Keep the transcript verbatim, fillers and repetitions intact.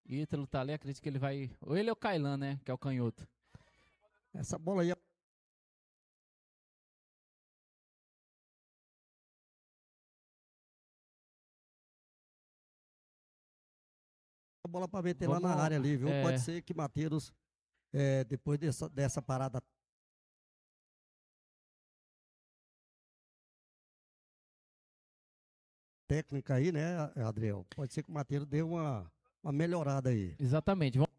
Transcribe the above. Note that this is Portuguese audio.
Ítalo tá ali, acredito que ele vai. Ou ele é o Kailan, né? Que é o canhoto. Essa bola aí, a bola para meter lá na Vamos. área ali, viu? Pode É, ser que Matheus, é, depois dessa, dessa parada técnica aí, né, Adriel? Pode ser que o Matheus dê uma, uma melhorada aí. exatamente.